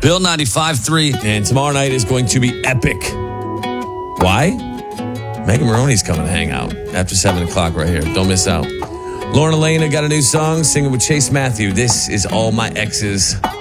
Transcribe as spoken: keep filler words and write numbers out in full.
Bill ninety-five three. And tomorrow night is going to be epic. Why? Megan Maroney's coming to hang out after seven o'clock right here. Don't miss out. Lauren Elena got a new song, singing with Chase Matthew. This is All My Exes.